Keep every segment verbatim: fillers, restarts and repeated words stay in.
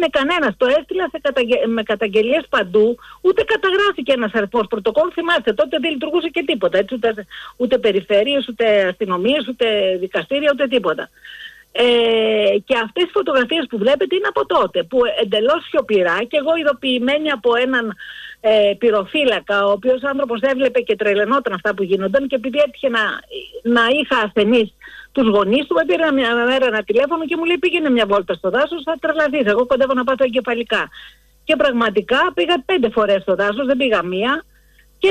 έμεινε κανένας. Το έστειλα σε καταγε... με καταγγελίες παντού, ούτε καταγράφηκε ένας αριθμός πρωτοκόλλου. Θυμάστε, τότε δεν λειτουργούσε και τίποτα. Έτσι, ούτε, ούτε περιφέρειες, ούτε αστυνομίες, ούτε δικαστήρια, ούτε τίποτα. Ε, και αυτές οι φωτογραφίες που βλέπετε είναι από τότε, που εντελώς σιωπηρά, και εγώ ειδοποιημένη από έναν ε, πυροφύλακα, ο οποίος άνθρωπος έβλεπε και τρελαινόταν αυτά που γίνονταν, και επειδή έτυχε να, να είχα ασθενείς τους γονείς του, με πήρε μια μέρα ένα τηλέφωνο και μου λέει πήγαινε μια βόλτα στο δάσος, θα τρελαθείς, εγώ κοντεύω να πάθω εγκεφαλικά. Και πραγματικά πήγα πέντε φορές στο δάσος, δεν πήγα μία, και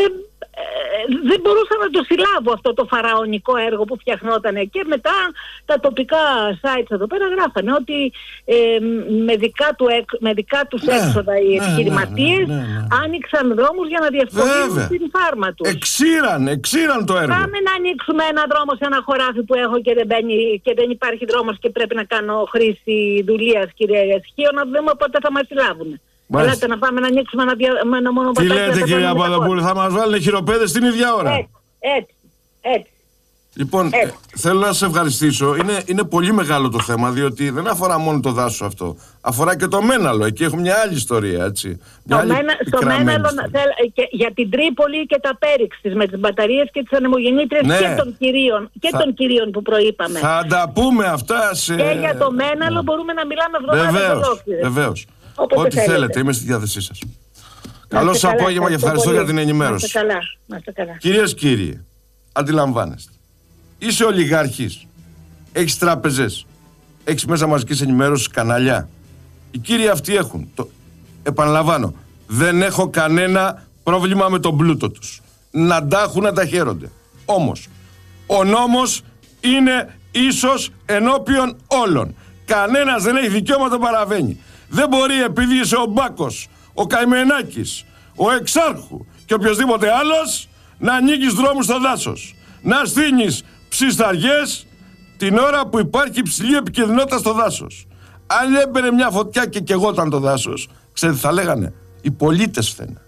ε, δεν μπορούσα να το συλλάβω αυτό το φαραωνικό έργο που φτιαχνότανε. Και μετά τα τοπικά sites εδώ πέρα γράφανε ότι ε, με, δικά του, με δικά τους ναι, έξοδα οι ναι, επιχειρηματίες ναι, ναι, ναι, ναι. άνοιξαν δρόμους για να διευκολύνουν την φάρμα τους. Εξήραν, εξήραν το έργο. Πάμε να ανοίξουμε ένα δρόμο σε ένα χωράφι που έχω και δεν, μπαίνει, και δεν υπάρχει δρόμος και πρέπει να κάνω χρήση δουλείας, κυρία Ιασχύο, να δούμε πότε θα μας συλλάβουν. Ελάτε να πάμε να ανοίξουμε ένα, δια... ένα μονοπατάκι. Τι λέτε, κυρία Παπαδοπούλου, θα μας βάλουν χειροπέδες την ίδια ώρα. Έτσι, έτσι, έτσι. Λοιπόν, έτσι. Ε, θέλω να σας ευχαριστήσω. Είναι, είναι πολύ μεγάλο το θέμα, διότι δεν αφορά μόνο το δάσος αυτό. Αφορά και το Μέναλο. Εκεί έχουμε μια άλλη ιστορία, έτσι. Μια το άλλη μένα, στο Μέναλο, και, για την Τρίπολη και τα Πέριξ, με τις μπαταρίες και τις ανεμογεννήτριες, ναι. και, των κυρίων, και θα... των κυρίων που προείπαμε. Θα τα πούμε αυτά σε... Και για το Μέναλο ναι. μπορούμε να μιλάμε εβδομάδες ολόκληρες. Βεβαίως. Ό,τι θέλετε. θέλετε, είμαι στη διάθεσή σας. Καλό σας απόγευμα και ευχαριστώ πολύ. Για την ενημέρωση. Να είστε καλά. Να είστε καλά. Κυρίες και κύριοι, αντιλαμβάνεστε. Είσαι ολιγάρχης, έχεις τράπεζες, έχεις μέσα μαζικής ενημέρωσης, κανάλια. Οι κύριοι αυτοί έχουν. Το... Επαναλαμβάνω, δεν έχω κανένα πρόβλημα με τον πλούτο τους. Να τα έχουν, να τα χαίρονται. Όμως, ο νόμος είναι ίσος ενώπιον όλων. Κανένας δεν έχει δικαίωμα να το παραβαίνει. Δεν μπορεί επειδή είσαι ο Μπάκος, ο Καημενάκης, ο Εξάρχου και οποιοδήποτε άλλος να ανοίγεις δρόμους στο δάσος. Να στείνεις ψισταριές την ώρα που υπάρχει υψηλή επικινδυνότητα στο δάσος. Αν έμπαινε μια φωτιά και καιγόταν το δάσος, ξέρετε θα λέγανε, οι πολίτες φταίνε.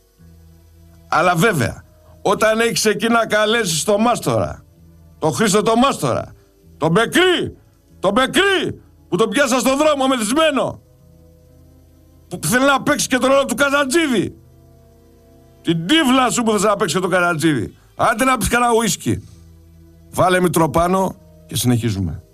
Αλλά βέβαια, όταν έχεις εκεί να καλέσεις το Μάστορα, το Χρήστο το Μάστορα, τον Μπεκρή, τον Μπεκρή που τον πιάσα στον δρόμο μεθυσμένο, που θέλει να παίξει και τον ρόλο του Καζατζίδη. Την τύφλα σου που θες να παίξει και τον Καζατζίδη. Άντε να πεις κανένα ουίσκι. Βάλε Μητροπάνο και συνεχίζουμε.